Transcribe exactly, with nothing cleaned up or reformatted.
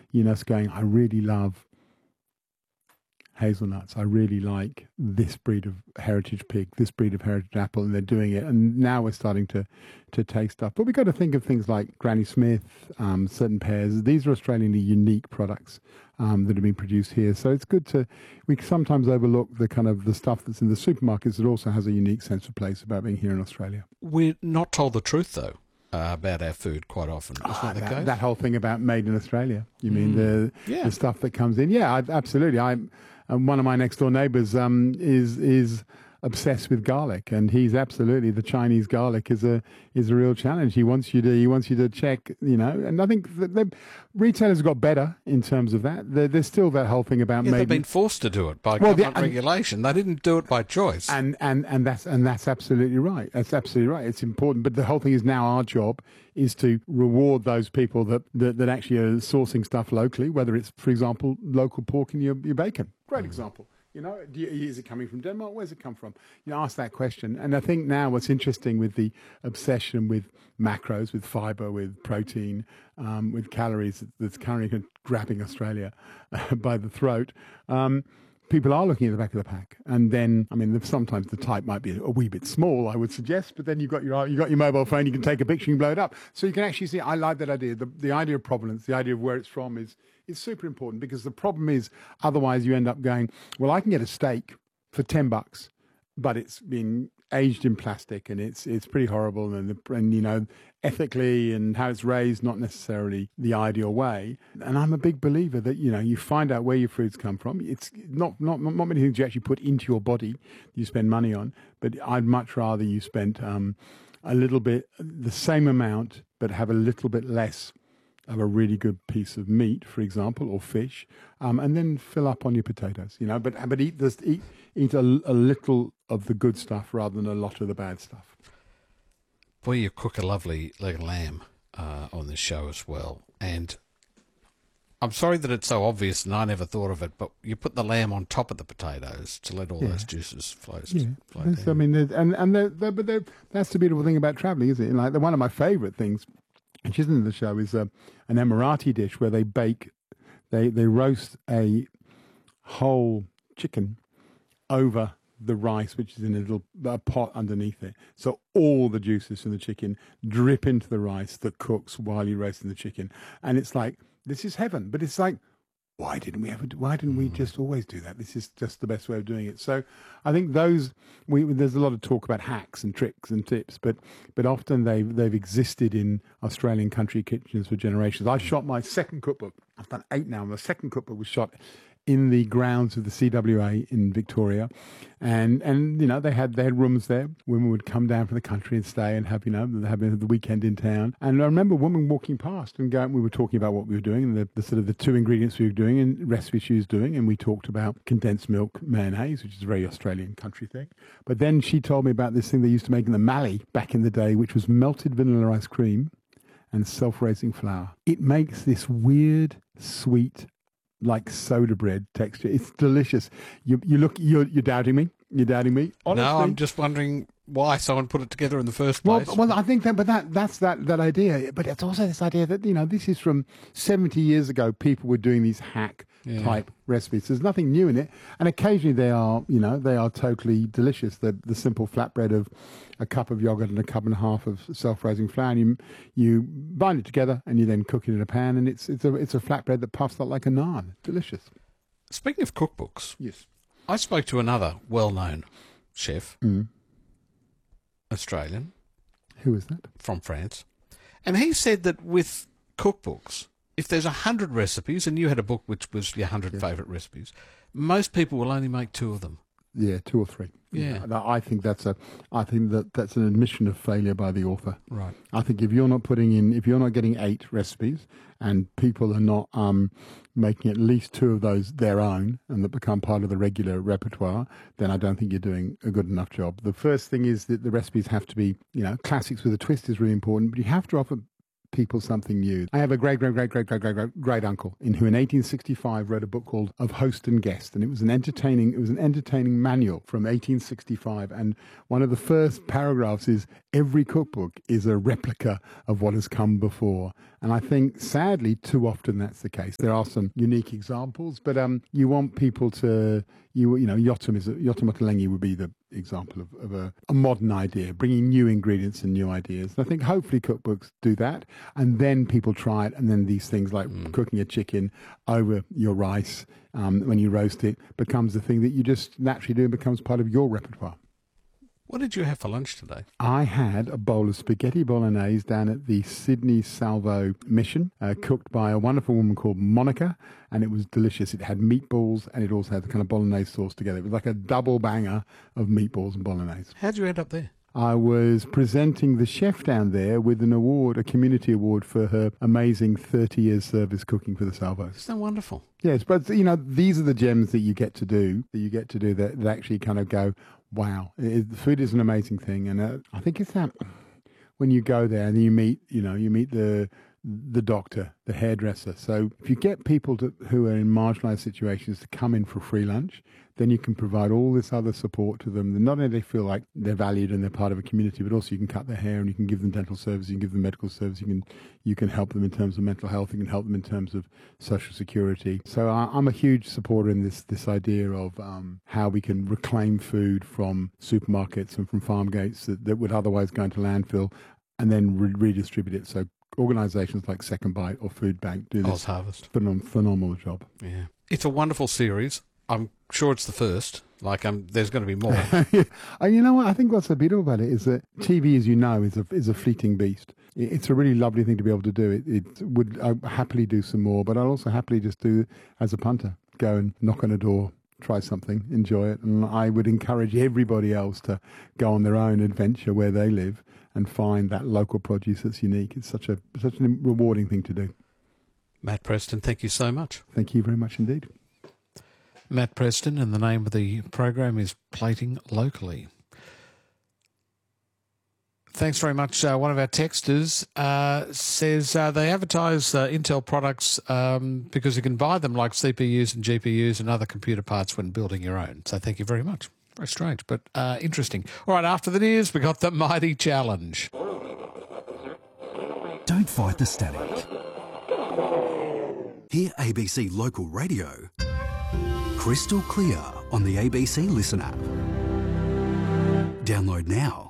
you know, it's going, I really love hazelnuts. I really like this breed of heritage pig, this breed of heritage apple, and they're doing it. And now we're starting to to take stuff. But we've got to think of things like Granny Smith, um, certain pears. These are Australianly unique products um, that have been produced here. So it's good to, we sometimes overlook the kind of the stuff that's in the supermarkets that also has a unique sense of place about being here in Australia. We're not told the truth, though. Uh, about our food quite often. Isn't Oh, that the that, case? that whole thing about made in Australia. You mean the Yeah. the stuff that comes in? Yeah, I, absolutely. I um, one of my next door neighbours um, is is obsessed with garlic, and he's absolutely the Chinese garlic is a is a real challenge. He wants you to he wants you to check, you know. And I think that the retailers have got better in terms of that. There, there's still that whole thing about Yeah, made. they've been forced to do it by Well, the- government and- regulation. They didn't do it by choice. And and and that's and that's absolutely right. That's absolutely right. It's important. But the whole thing is now our job is to reward those people that that, that actually are sourcing stuff locally. Whether it's, for example, local pork in your, your bacon. Great example. You know, do you, is it coming from Denmark? Where's it come from? You know, ask that question. And I think now what's interesting with the obsession with macros, with fibre, with protein, um, with calories that's currently grabbing Australia by the throat. Um, People are looking at the back of the pack, and then I mean, sometimes the type might be a wee bit small, I would suggest, but then you've got your you got your mobile phone, you can take a picture and blow it up, so you can actually see. I like that idea. The the idea of provenance, the idea of where it's from, is is super important, because the problem is otherwise you end up going, well, I can get a steak for ten bucks, but it's been aged in plastic and it's it's pretty horrible, and the, and you know, ethically and how it's raised, not necessarily the ideal way. And I'm a big believer that, you know, you find out where your foods come from. It's not not not many things you actually put into your body you spend money on, but I'd much rather you spent um, a little bit, the same amount, but have a little bit less of a really good piece of meat, for example, or fish, um, and then fill up on your potatoes, you know, but but eat this, eat eat a, a little of the good stuff rather than a lot of the bad stuff. Well, you cook a lovely leg of lamb uh, on this show as well, and I'm sorry that it's so obvious and I never thought of it, but you put the lamb on top of the potatoes to let all Yeah. those juices flow. Yeah, flow There's- I down. mean, there's- and and they're, they're, but they're, that's the beautiful thing about traveling, isn't it? Like the, one of my favourite things, which isn't in the show, is uh, an Emirati dish where they bake, they they roast a whole chicken over the rice, which is in a little a pot underneath it. So all the juices from the chicken drip into the rice that cooks while you're roasting the chicken, and it's like, this is heaven. But it's like, why didn't we ever? Do, why didn't we just always do that? This is just the best way of doing it. So, I think those we there's a lot of talk about hacks and tricks and tips, but but often they've they've existed in Australian country kitchens for generations. I shot my second cookbook. I've done eight now. My second cookbook was shot in the grounds of the C W A in Victoria, and and you know they had they had rooms there. Women would come down from the country and stay and have you know have the weekend in town. And I remember a woman walking past and going. We were talking about what we were doing and the, the sort of the two ingredients we were doing and recipe she was doing, and we talked about condensed milk mayonnaise, which is a very Australian country thing. But then she told me about this thing they used to make in the Mallee back in the day, which was melted vanilla ice cream and self-raising flour. It makes this weird, sweet, like soda bread texture. It's delicious. You you look you're you're doubting me. You're doubting me. Honestly. No, I'm just wondering why someone put it together in the first Well, place. well, I think that, but that that's that that idea. But it's also this idea that you know this is from seventy years ago. People were doing these hack Yeah. type recipes. There's nothing new in it, and occasionally they are, you know, they are totally delicious. The the simple flatbread of a cup of yogurt and a cup and a half of self-raising flour, and you you bind it together and you then cook it in a pan, and it's it's a it's a flatbread that puffs up like a naan. Delicious. Speaking of cookbooks, Yes. I spoke to another well-known chef, Mm. Australian, Who is that? from France, and he said that with cookbooks, if there's a hundred recipes, and you had a book which was your hundred Yeah. favourite recipes, most people will only make two of them. Yeah, two or three. Yeah. No, I think that's a. I think that that's an admission of failure by the author. Right. I think if you're not putting in, if you're not getting eight recipes, and people are not um, making at least two of those their own, and that become part of the regular repertoire, then I don't think you're doing a good enough job. The first thing is that the recipes have to be, you know, classics with a twist is really important, but you have to offer people something new. I have a great, great, great, great, great, great, great, great uncle in who in eighteen sixty-five wrote a book called Of Host and Guest, and it was an entertaining, it was an entertaining manual from eighteen sixty-five. And one of the first paragraphs is every cookbook is a replica of what has come before. And I think, sadly, too often that's the case. There are some unique examples, but um, you want people to, you you know, Yotam is a, Yotam Ottolenghi would be the example of, of a, a modern idea, bringing new ingredients and new ideas. And I think hopefully cookbooks do that, and then people try it, and then these things like mm. cooking a chicken over your rice um, when you roast it becomes the thing that you just naturally do and becomes part of your repertoire. What did you have for lunch today? I had a bowl of spaghetti bolognese down at the Sydney Salvo Mission, uh, cooked by a wonderful woman called Monica, and it was delicious. It had meatballs, and it also had the kind of bolognese sauce together. It was like a double banger of meatballs and bolognese. How'd you end up there? I was presenting the chef down there with an award, a community award for her amazing thirty years service cooking for the Salvos. Isn't that wonderful? Yes, but you know, these are the gems that you get to do, that you get to do that, that actually kind of go, wow, it, the food is an amazing thing. And uh, I think it's that when you go there and you meet, you know, you meet the the doctor, the hairdresser. So if you get people to, who are in marginalised situations to come in for free lunch, then you can provide all this other support to them. Not only do they feel like they're valued and they're part of a community, but also you can cut their hair and you can give them dental service, you can give them medical service, you can you can help them in terms of mental health, you can help them in terms of social security. So I, I'm a huge supporter in this this idea of um, how we can reclaim food from supermarkets and from farm gates that, that would otherwise go into landfill, and then re- redistribute it. So organisations like Second Bite or Food Bank do this OzHarvest. Phenom- phenomenal job. Yeah, it's a wonderful series. I'm sure it's the first. Like, um, there's going to be more. And you know what? I think what's so beautiful about it is that T V, as you know, is a is a fleeting beast. It's a really lovely thing to be able to do. It, it would I happily do some more, but I'd also happily just do as a punter, go and knock on a door, try something, enjoy it. And I would encourage everybody else to go on their own adventure where they live and find that local produce that's unique. It's such a such a rewarding thing to do. Matt Preston, thank you so much. Thank you very much indeed. Matt Preston, and the name of the program is Plating Locally. Thanks very much. Uh, one of our texters uh, says uh, they advertise uh, Intel products um, because you can buy them like C P Us and G P Us and other computer parts when building your own. So thank you very much. Very strange, but uh, interesting. All right, after the news, we got the Mighty Challenge. Don't fight the static. Hear A B C Local Radio crystal clear on the A B C Listen app. Download now.